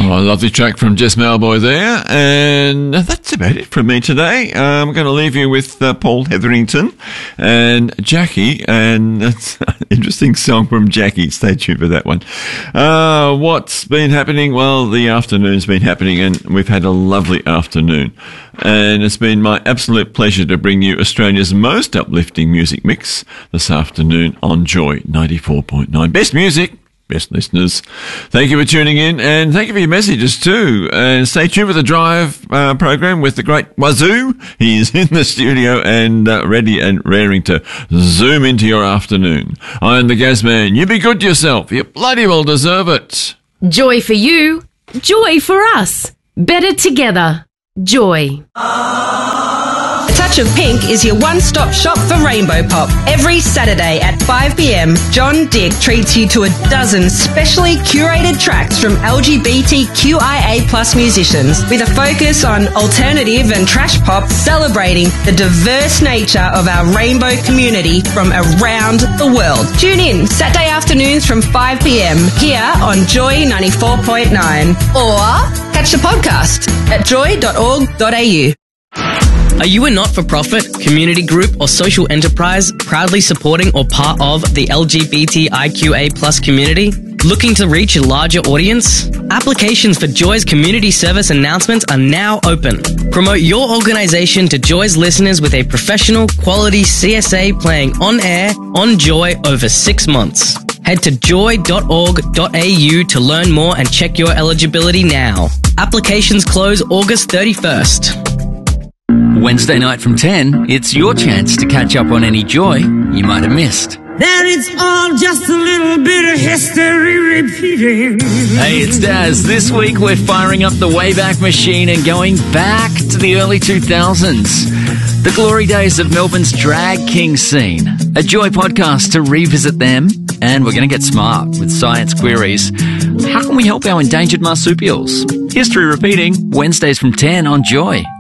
Oh, a lovely track from Jess Malboy there. And that's about it from me today. I'm going to leave you with Paul Hetherington and Jackie. And that's an interesting song from Jackie. Stay tuned for that one. What's been happening? Well, the afternoon's been happening and we've had a lovely afternoon. And it's been my absolute pleasure to bring you Australia's most uplifting music mix this afternoon on Joy 94.9. Best music, best listeners. Thank you for tuning in and thank you for your messages too. And stay tuned for the Drive program with the great Wazoo. He is in the studio and ready and raring to zoom into your afternoon. I'm the Gazman. You be good to yourself. You bloody well deserve it. Joy for you. Joy for us. Better together. Joy. A Touch of Pink is your one-stop shop for Rainbow Pop. Every Saturday at 5 p.m, John Dick treats you to a dozen specially curated tracks from LGBTQIA+ musicians with a focus on alternative and trash pop, celebrating the diverse nature of our rainbow community from around the world. Tune in Saturday afternoons from 5 p.m. here on Joy 94.9 or catch the podcast at joy.org.au. Are you a not-for-profit, community group or social enterprise proudly supporting or part of the LGBTIQA+ community? Looking to reach a larger audience? Applications for Joy's community service announcements are now open. Promote your organisation to Joy's listeners with a professional, quality CSA playing on air on Joy over 6 months. Head to joy.org.au to learn more and check your eligibility now. Applications close August 31st. Wednesday night from 10, it's your chance to catch up on any Joy you might have missed. That it's all just a little bit of history repeating. Hey, it's Daz. This week we're firing up the Wayback Machine and going back to the early 2000s. The glory days of Melbourne's drag king scene. A Joy podcast to revisit them. And we're going to get smart with science queries. How can we help our endangered marsupials? History repeating, Wednesdays from 10 on Joy.